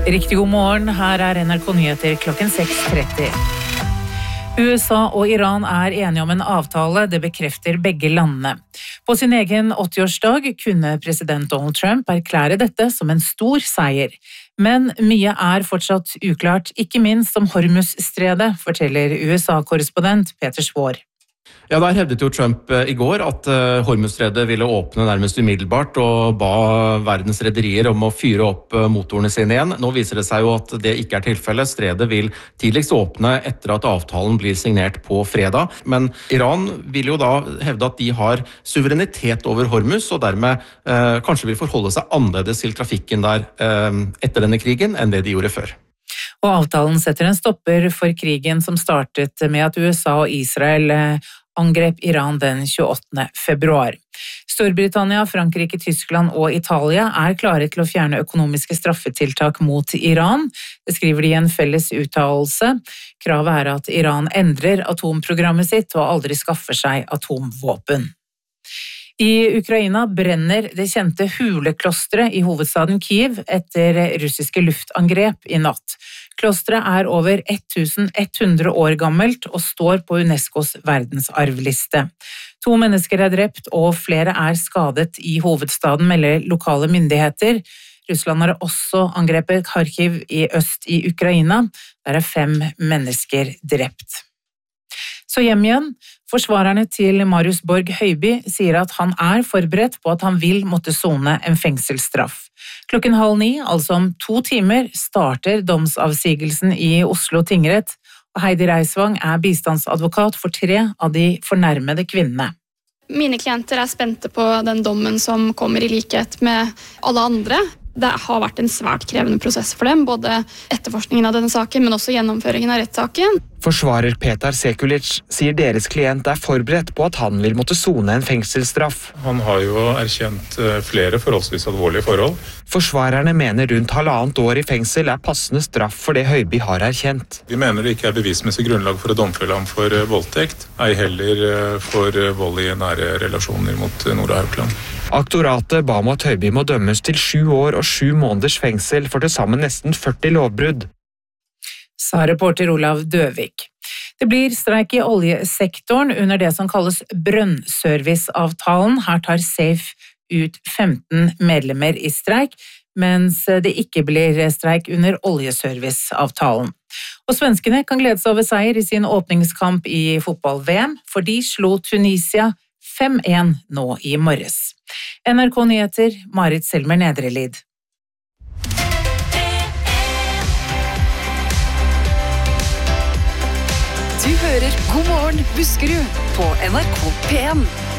Riktig god morgen, her NRK Nyheter klokken 6:30. USA og Iran enige om en avtale, det bekrefter begge landene. På sin egen 80-årsdag kunne president Donald Trump erklære dette som en stor seier. Men mye fortsatt uklart, ikke minst om Hormuz-stredet, forteller USA-korrespondent Peter Svår. Ja, der hevdet jo Trump i går at Hormuz-stredet ville åpne nærmest umiddelbart og ba verdens rederier om å fyre opp motorene sine igjen. Nå viser det seg jo at det ikke tilfellet. Stredet vil tidligst åpne etter at avtalen blir signert på fredag. Men Iran vil jo da hevde at de har suverenitet over Hormuz, og dermed kanskje vil forholde seg annerledes til trafikken der etter denne krigen enn det de gjorde før. Og avtalen setter en stopper for krigen som startet med at USA og Israel angrep Iran den 28. februar. Storbritannia, Frankrike, Tyskland og Italia klare til å fjerne økonomiske straffetiltak mot Iran. Det skriver de i en felles uttalelse. Kravet at Iran endrer atomprogrammet sitt og aldri skaffer seg atomvåpen. I Ukraina brenner det kjente huleklosteret i hovedstaden Kyiv etter russiske luftangrep i natt. Klosteret over 1100 år gammelt og står på UNESCOs verdensarvliste. 2 mennesker drept og flere skadet i hovedstaden, melder lokale myndigheter. Russland har også angrepet Kharkiv i øst i Ukraina. Der 5 mennesker drept. Så hjem igjen. Forsvarerne til Marius Borg Høiby sier at han forberedt på at han vil måtte sone en fengselsstraff. Klokken 8:30, altså om 2 timer, starter domsavsigelsen i Oslo tingrett, og Heidi Reisvang bistandsadvokat for 3 av de fornærmede kvinnene. Mine klienter spente på den dommen som kommer i likhet med alle andre. Det har vært en svært krevende prosess for dem, både etterforskningen av denne saken, men også gjennomføringen av rettssaken. Forsvarer Petar Sekulic sier deres klient forberedt på at han vil måtte sone en fengselsstraff. Han har jo erkjent flere forholdsvis alvorlige forhold. Forsvarerne mener rundt 1,5 år i fengsel passende straff for det Høiby har erkjent. Vi mener det ikke bevismessig grunnlag for å domfelle ham for voldtekt, ei heller for vold i nære relasjoner mot Nora Haukeland. Aktoratet ba om at Høiby må dømmes til 7 år og 7 måneders fengsel for til sammen nesten 40 lovbrudd. Sa reporter Olav Døvik. Det blir streik i oljesektoren under det som kalles brønnserviceavtalen. Her tar Safe ut 15 medlemmer i streik, mens det ikke blir streik under oljeserviceavtalen. Og svenskene kan glede seg over seier i sin åpningskamp i fotball-VM, for de slo Tunisia 5-1 nå i morges. NRK Nyheter, Marit Selmer Nedrelid. Du hører God morgen Buskerud på NRK P1.